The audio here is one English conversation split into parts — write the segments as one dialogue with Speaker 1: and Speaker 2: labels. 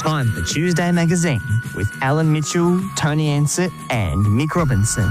Speaker 1: Time for Tuesday Magazine with Alan Mitchell, Tony Ansett and Mick Robinson.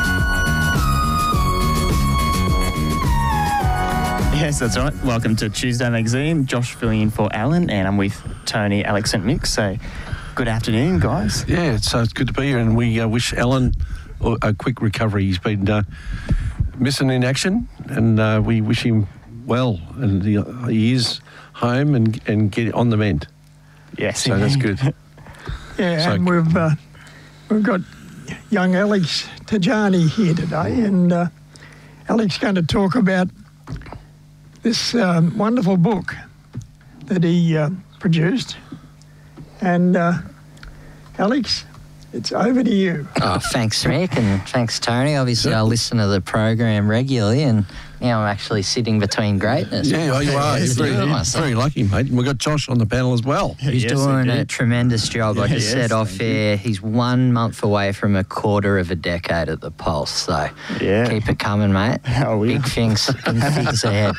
Speaker 1: Yes, that's right. Welcome to Tuesday Magazine. Josh filling in for Alan, and I'm with Tony, Alex and Mick. So good afternoon, guys.
Speaker 2: Yeah, it's good to be here, and we wish Alan a quick recovery. He's been missing in action, and we wish him well, and he is home and get on the mend.
Speaker 1: Yes,
Speaker 2: so that's good.
Speaker 3: Yeah,
Speaker 2: so,
Speaker 3: and we've got young Alex Tajani here today, and Alex is going to talk about this wonderful book that he produced. And Alex, it's over to you.
Speaker 4: Oh, thanks, Mick, and thanks, Tony. Obviously, I listen to the program regularly, and now I'm actually sitting between greatness.
Speaker 2: Yeah, you are. You're very lucky, mate. And we've got Josh on the panel as well.
Speaker 4: He's doing a tremendous job. I just said off air, he's 1 month away from a quarter of a decade at the Pulse. So keep it coming, mate. Big things ahead.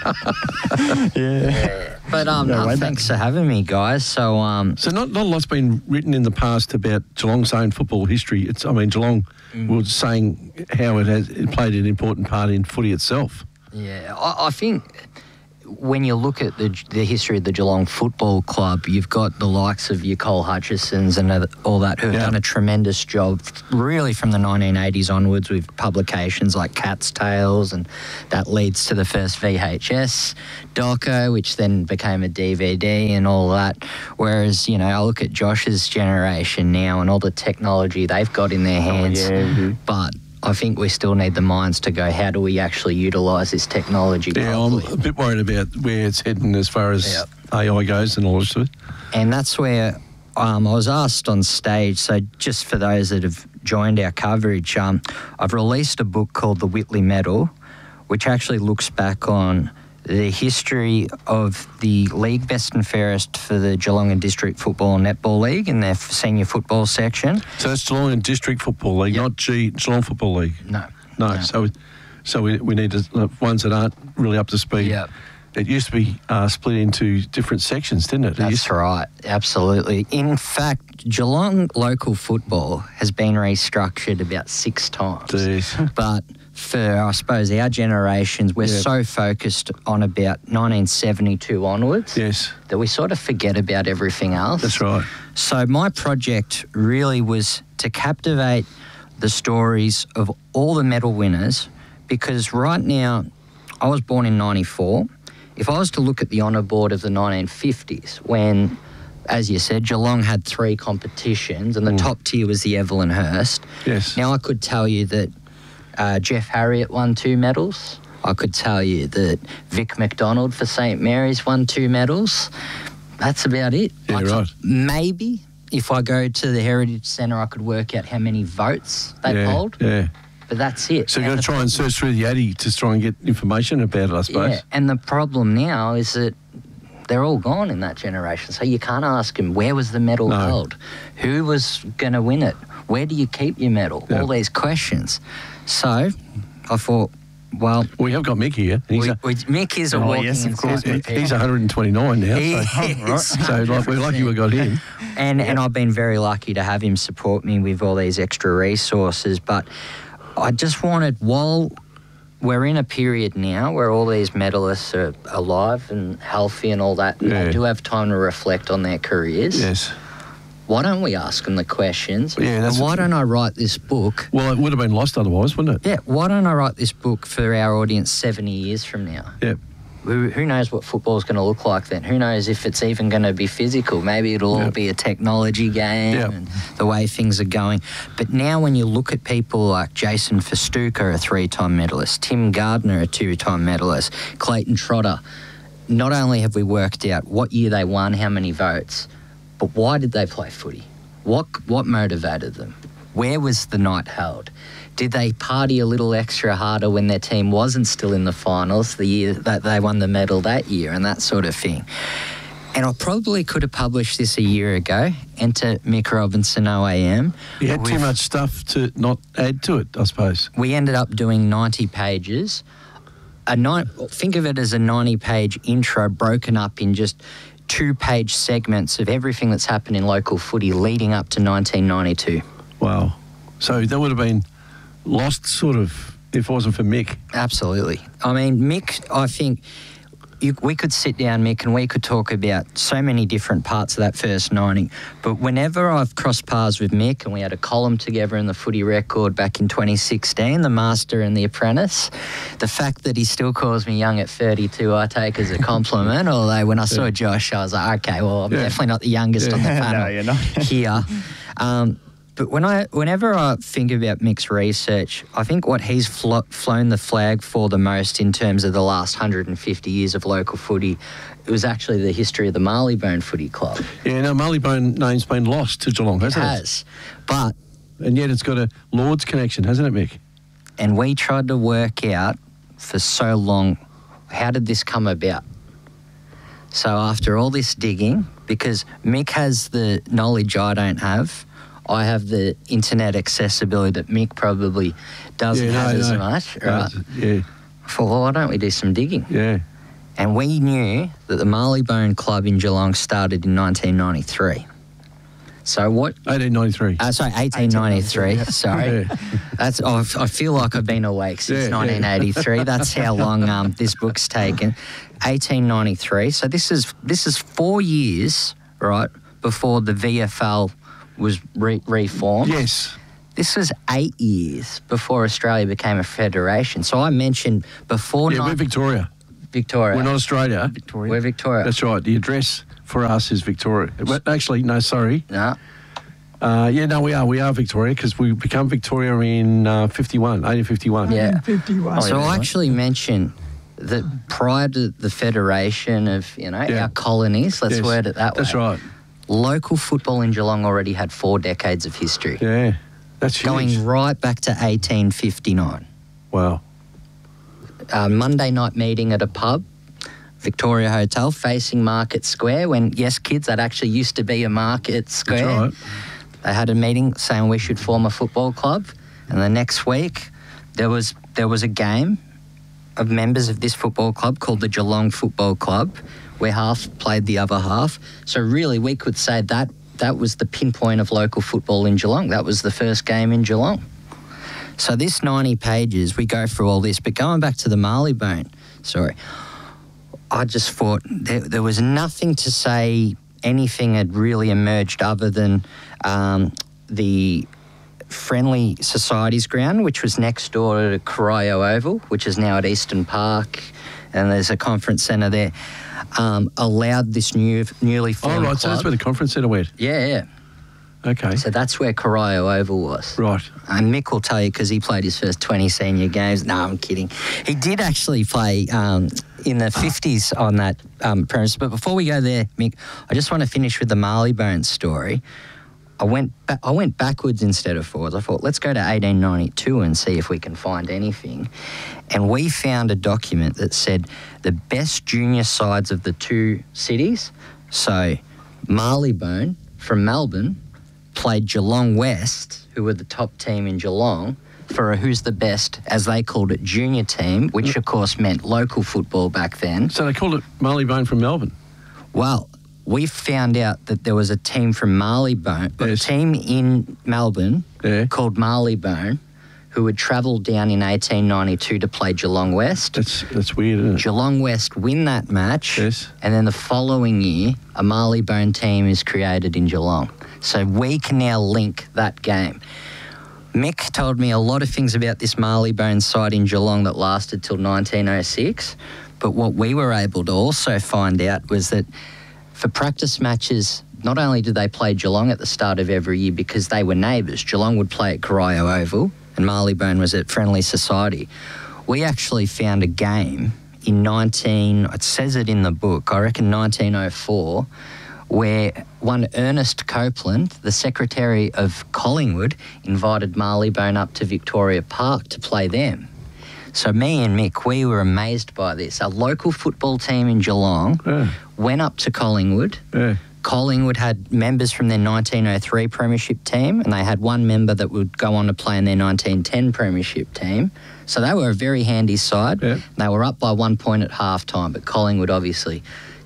Speaker 4: But thanks for having me, guys. So
Speaker 2: not a lot's been written in the past about Geelong's own football history. Geelong was saying how it played an important part in footy itself.
Speaker 4: Yeah, I think when you look at the history of the Geelong Football Club, you've got the likes of your Cole Hutchisons and all that who have done a tremendous job really from the 1980s onwards with publications like Cat's Tales, and that leads to the first VHS doco, which then became a DVD and all that. Whereas, I look at Josh's generation now and all the technology they've got in their hands, but I think we still need the minds to go, how do we actually utilise this technology properly?
Speaker 2: I'm a bit worried about where it's heading as far as AI goes and all this of it.
Speaker 4: And that's where I was asked on stage, so just for those that have joined our coverage, I've released a book called The Whitley Medal, which actually looks back on the history of the league best and fairest for the Geelong and District Football and Netball League in their senior football section.
Speaker 2: So that's Geelong and District Football League, not Geelong Football League? No. So we need ones that aren't really up to speed.
Speaker 4: Yep.
Speaker 2: It used to be split into different sections, didn't it?
Speaker 4: That's right, absolutely. In fact, Geelong local football has been restructured about 6 times.
Speaker 2: Jeez.
Speaker 4: But for, I suppose, our generations, we're so focused on about 1972 onwards that we sort of forget about everything else.
Speaker 2: That's right.
Speaker 4: So my project really was to captivate the stories of all the medal winners, because right now, I was born in 94. If I was to look at the honour board of the 1950s, when, as you said, Geelong had 3 competitions and the top tier was the Evelyn Hurst.
Speaker 2: Yes.
Speaker 4: Now I could tell you that Jeff Harriet won 2 medals. I could tell you that Vic McDonald for St Mary's won 2 medals. That's about it.
Speaker 2: Yeah, right.
Speaker 4: Maybe if I go to the Heritage Centre, I could work out how many votes they polled.
Speaker 2: Yeah.
Speaker 4: But that's it.
Speaker 2: So you've got to try and search through the Addy to try and get information about it, I suppose.
Speaker 4: Yeah, and the problem now is that they're all gone in that generation. So you can't ask them, where was the medal held? Who was going to win it? Where do you keep your medal? All these questions. So I thought, well...
Speaker 2: We have got Mick here.
Speaker 4: Mick is a walking encyclopedia.
Speaker 2: He's 129 now. So we're lucky we got him.
Speaker 4: And I've been very lucky to have him support me with all these extra resources. But I just wanted, while we're in a period now where all these medalists are alive and healthy and all that, and they do have time to reflect on their careers.
Speaker 2: Yes.
Speaker 4: Why don't we ask them the questions?
Speaker 2: Yeah,
Speaker 4: and why don't I write this book?
Speaker 2: Well, it would have been lost otherwise, wouldn't it?
Speaker 4: Yeah, why don't I write this book for our audience 70 years from now?
Speaker 2: Yeah.
Speaker 4: Who knows what football's going to look like then? Who knows if it's even going to be physical? Maybe it'll all be a technology game and the way things are going. But now when you look at people like Jason Festuca, a 3-time medalist, Tim Gardner, a 2-time medalist, Clayton Trotter, not only have we worked out what year they won, how many votes, but why did they play footy? What motivated them? Where was the night held? Did they party a little extra harder when their team wasn't still in the finals the year that they won the medal that year, and that sort of thing? And I probably could have published this a year ago. Enter Mick Robinson OAM.
Speaker 2: You had too much stuff to not add to it, I suppose.
Speaker 4: We ended up doing 90 pages. Think of it as a 90-page intro broken up in just 2-page segments of everything that's happened in local footy leading up to 1992.
Speaker 2: Wow. So that would have been lost sort of if it wasn't for Mick.
Speaker 4: Absolutely. I mean, Mick, I think we could sit down, Mick, and we could talk about so many different parts of that first 90. But whenever I've crossed paths with Mick, and we had a column together in the Footy Record back in 2016, The Master and the Apprentice, the fact that he still calls me young at 32, I take as a compliment. Although when I saw Josh, I was like, okay, well, I'm definitely not the youngest on the panel
Speaker 1: No, you're not.
Speaker 4: here. But whenever I think about Mick's research, I think what he's flown the flag for the most in terms of the last 150 years of local footy, it was actually the history of the Marleybone Footy Club.
Speaker 2: Yeah, no, Marleybone name's been lost to Geelong, hasn't it?
Speaker 4: It has. But...
Speaker 2: And yet it's got a Lord's connection, hasn't it, Mick?
Speaker 4: And we tried to work out for so long, how did this come about? So after all this digging, because Mick has the knowledge I don't have, I have the internet accessibility that Mick probably doesn't have as much. Right?
Speaker 2: Yeah.
Speaker 4: I thought, well, why don't we do some digging?
Speaker 2: Yeah.
Speaker 4: And we knew that the Marleybone Club in Geelong started in 1993. So what?
Speaker 2: 1893.
Speaker 4: Sorry, 1893. Sorry.
Speaker 2: Yeah.
Speaker 4: That's. Oh, I feel like I've been awake since 1983. That's how long this book's taken. 1893. So this is 4 years, right, before the VFL was reformed.
Speaker 2: Yes.
Speaker 4: This was 8 years before Australia became a federation. So I mentioned before...
Speaker 2: Yeah, we're Victoria.
Speaker 4: Victoria.
Speaker 2: We're not Australia.
Speaker 4: We're Victoria.
Speaker 2: That's right. The address for us is Victoria. Actually, no, sorry.
Speaker 4: No.
Speaker 2: We are Victoria because we become Victoria in 1851.
Speaker 4: Yeah.
Speaker 3: 51.
Speaker 4: So I actually mentioned that prior to the federation of, our colonies, let's word it that way.
Speaker 2: That's right.
Speaker 4: Local football in Geelong already had 4 decades of history.
Speaker 2: Yeah, that's huge.
Speaker 4: Going right back to 1859.
Speaker 2: Wow.
Speaker 4: Monday night meeting at a pub, Victoria Hotel, facing Market Square, when, yes, kids, that actually used to be a Market Square.
Speaker 2: That's right.
Speaker 4: They had a meeting saying we should form a football club, and the next week there was a game of members of this football club called the Geelong Football Club, where half played the other half. So really we could say that was the pinpoint of local football in Geelong. That was the first game in Geelong. So this 90 pages, we go through all this, but going back to the Marleybone, I just thought there was nothing to say anything had really emerged other than the Friendly Societies ground, which was next door to Corio Oval, which is now at Eastern Park, and there's a conference centre there, allowed this newly formed
Speaker 2: Oh, right,
Speaker 4: club.
Speaker 2: so that's where the conference centre went?
Speaker 4: Yeah.
Speaker 2: Okay.
Speaker 4: So that's where Corio Oval was.
Speaker 2: Right.
Speaker 4: And Mick will tell you because he played his first 20 senior games. No, I'm kidding. He did actually play in the 50s on that premise. But before we go there, Mick, I just want to finish with the Marleybone story. I went backwards instead of forwards. I thought, let's go to 1892 and see if we can find anything. And we found a document that said the best junior sides of the 2 cities, so Marleybone from Melbourne, played Geelong West, who were the top team in Geelong, for a who's the best, as they called it, junior team, which of course meant local football back then.
Speaker 2: So they called it Marleybone from Melbourne?
Speaker 4: Well, we found out that there was a team from Marleybone, a team in Melbourne called Marleybone, who had travelled down in 1892 to play Geelong West.
Speaker 2: That's weird, isn't it?
Speaker 4: Geelong West win that match,
Speaker 2: yes,
Speaker 4: and then the following year, a Marleybone team is created in Geelong. So we can now link that game. Mick told me a lot of things about this Marleybone side in Geelong that lasted till 1906, but what we were able to also find out was that for practice matches, not only did they play Geelong at the start of every year because they were neighbours, Geelong would play at Corio Oval and Marleybone was at Friendly Society. We actually found a game in it says it in the book, I reckon 1904, where one Ernest Copeland, the Secretary of Collingwood, invited Marleybone up to Victoria Park to play them. So me and Mick, we were amazed by this. A local football team in Geelong went up to Collingwood. Collingwood had members from their 1903 premiership team, and they had one member that would go on to play in their 1910 premiership team. So they were a very handy side. They were up by 1 point at halftime, but Collingwood obviously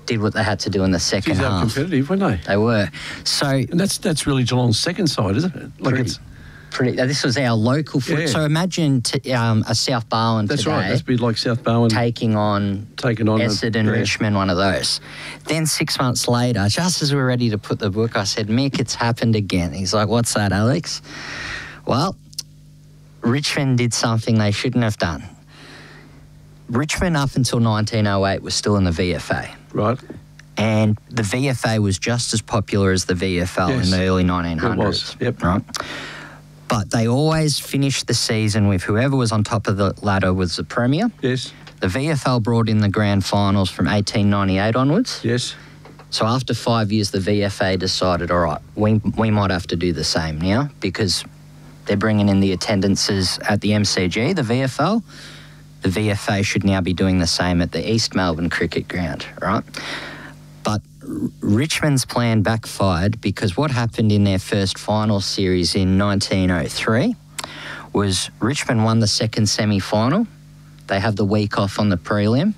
Speaker 4: did what they had to do in the second
Speaker 2: Geez, they were
Speaker 4: half.
Speaker 2: competitive, weren't they?
Speaker 4: They were. So
Speaker 2: And that's really Geelong's second side, isn't it? Like
Speaker 4: this was our local foot.
Speaker 2: Yeah.
Speaker 4: So imagine a South Barwon
Speaker 2: that's
Speaker 4: today
Speaker 2: right. That's a bit like South Barwon
Speaker 4: taking on Essendon, Richmond, one of those. Then 6 months later, just as we were ready to put the book, I said, Mick, it's happened again. He's like, what's that, Alex? Well, Richmond did something they shouldn't have done. Richmond up until 1908 was still in the VFA.
Speaker 2: Right.
Speaker 4: And the VFA was just as popular as the VFL in the early 1900s.
Speaker 2: It was, yep.
Speaker 4: Right? But they always finished the season with whoever was on top of the ladder was the premier.
Speaker 2: Yes.
Speaker 4: The VFL brought in the grand finals from 1898 onwards.
Speaker 2: Yes.
Speaker 4: So after 5 years, the VFA decided, all right, we might have to do the same now because they're bringing in the attendances at the MCG, the VFL. The VFA should now be doing the same at the East Melbourne Cricket Ground, right? But Richmond's plan backfired because what happened in their first final series in 1903 was Richmond won the second semi-final. They have the week off on the prelim.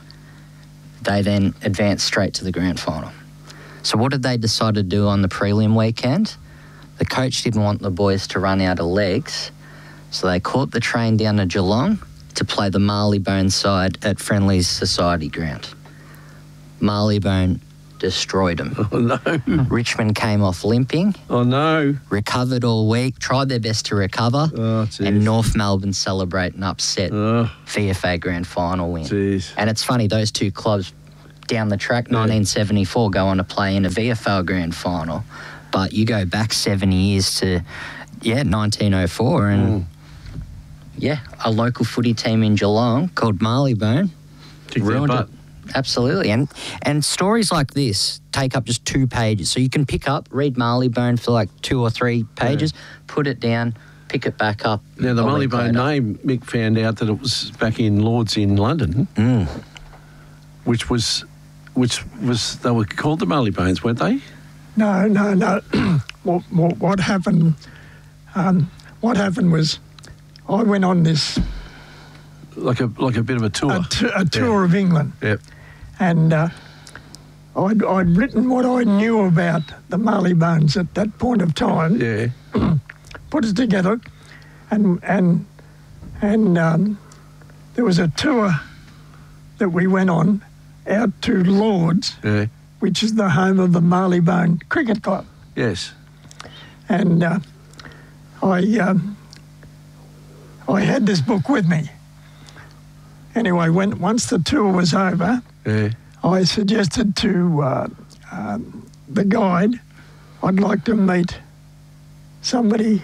Speaker 4: They then advanced straight to the grand final. So what did they decide to do on the prelim weekend? The coach didn't want the boys to run out of legs, so they caught the train down to Geelong to play the Marleybone side at Friendly's Society Ground. Marleybone destroyed them.
Speaker 2: Oh, no.
Speaker 4: Richmond came off limping,
Speaker 2: Oh, no.
Speaker 4: recovered all week, tried their best to recover,
Speaker 2: Oh, jeez.
Speaker 4: and North Melbourne celebrate an upset
Speaker 2: Oh,
Speaker 4: VFA grand final win.
Speaker 2: jeez.
Speaker 4: And it's funny, those two clubs down the track, 1974, go on to play in a VFL grand final. But you go back 7 years to, 1904, and a local footy team in Geelong called Marleybone
Speaker 2: Kick their butt.
Speaker 4: it. Absolutely. And stories like this take up just 2 pages. So you can read Marleybone for like 2 or 3 pages, put it down, pick it back up.
Speaker 2: Now, the
Speaker 4: a week
Speaker 2: Marleybone
Speaker 4: later.
Speaker 2: name, Mick found out that it was back in Lords in London, which was they were called the Marleybones, weren't they?
Speaker 3: No. What happened? What happened was, I went on this
Speaker 2: Like a bit of a tour.
Speaker 3: a tour of England,
Speaker 2: Yep.
Speaker 3: and I'd written what I knew about the Marleybones at that point of time.
Speaker 2: Yeah.
Speaker 3: Put it together, and there was a tour that we went on out to Lords,
Speaker 2: Yeah.
Speaker 3: which is the home of the Marleybone Cricket Club.
Speaker 2: Yes.
Speaker 3: And I had this book with me. Anyway, once the tour was over,
Speaker 2: Yeah.
Speaker 3: I suggested to the guide, I'd like to meet somebody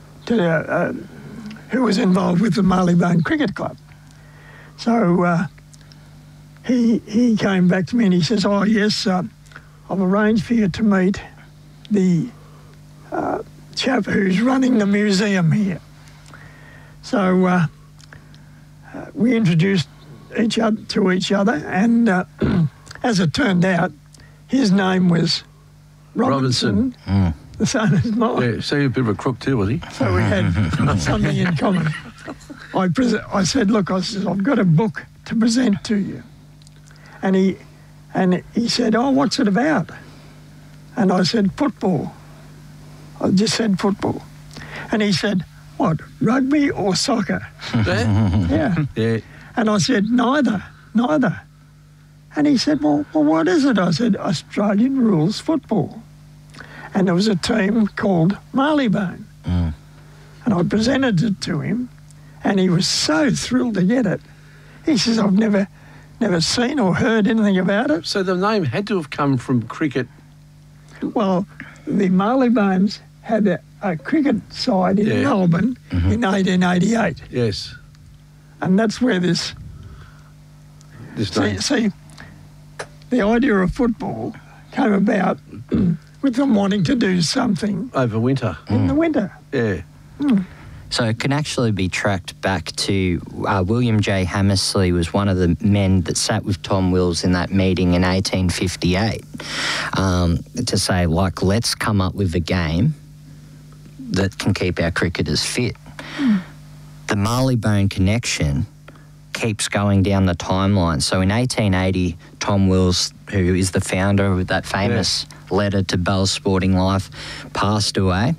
Speaker 3: who was involved with the Marleybone Cricket Club. So he came back to me and he says, "Oh yes, I've arranged for you to meet the chap who's running the museum here." So we introduced each other, and as it turned out, his name was Robinson. The same as mine.
Speaker 2: Yeah. So you're a bit of a crook too, was he?
Speaker 3: So we had something in common. I said, "Look," I said, "I've got a book to present to you," and he said, "Oh, what's it about?" And I said, "Football." I just said football, and he said, "What, rugby or soccer?" Yeah.
Speaker 2: Yeah.
Speaker 3: And I said, neither. And he said, well, what is it? I said, Australian rules football. And there was a team called Marleybone. And I presented it to him, and he was so thrilled to get it. He says, "I've never seen or heard anything about it."
Speaker 2: So the name had to have come from cricket.
Speaker 3: Well, the Marleybones had a cricket side in Melbourne in 1888.
Speaker 2: Yes.
Speaker 3: And that's where this
Speaker 2: name.
Speaker 3: See, the idea of football came about with them wanting to do something
Speaker 2: Over winter.
Speaker 3: in the winter.
Speaker 2: Yeah.
Speaker 4: So it can actually be tracked back to William J. Hammersley was one of the men that sat with Tom Wills in that meeting in 1858 to say, like, let's come up with a game that can keep our cricketers fit. The Marleybone connection keeps going down the timeline. So in 1880, Tom Wills, who is the founder of that famous letter to Bell's Sporting Life, passed away.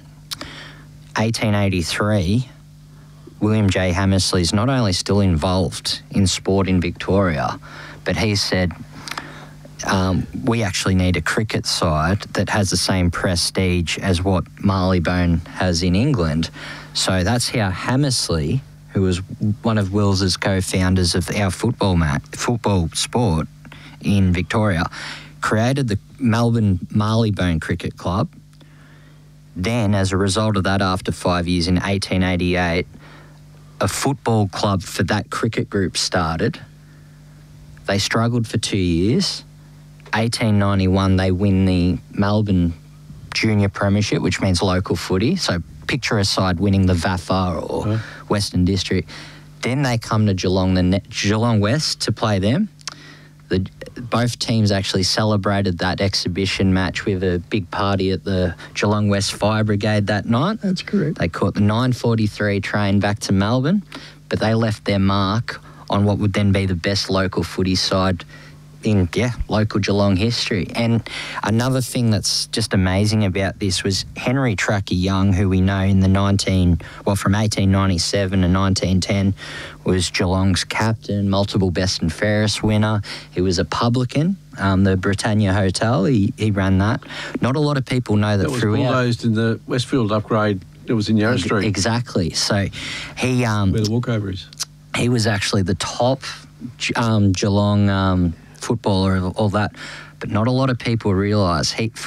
Speaker 4: 1883, William J. Hammersley is not only still involved in sport in Victoria, but he said, we actually need a cricket side that has the same prestige as what Marylebone has in England. So that's how Hammersley, who was one of Wills's co-founders of our football sport in Victoria, created the Melbourne Marylebone Cricket Club. Then, as a result of that, after 5 years in 1888, a football club for that cricket group started. They struggled for 2 years. 1891, they win the Melbourne Junior Premiership, which means local footy. So picture a side winning the VAFA or Western District. Then they come to Geelong West to play them. Both teams actually celebrated that exhibition match with a big party at the Geelong West Fire Brigade that night.
Speaker 3: That's correct.
Speaker 4: They caught the 9:43 train back to Melbourne, but they left their mark on what would then be the best local footy side in local Geelong history. And another thing that's just amazing about this was Henry Tracker Young, who we know from 1897 to 1910 was Geelong's captain, multiple best and fairest winner. He was a publican, the Britannia Hotel, he ran that. Not a lot of people know that
Speaker 2: was bulldozed in the Westfield upgrade that was in Yarra Street.
Speaker 4: Exactly. So he...
Speaker 2: where the walkover is.
Speaker 4: He was actually the top Geelong footballer of all that, but not a lot of people realise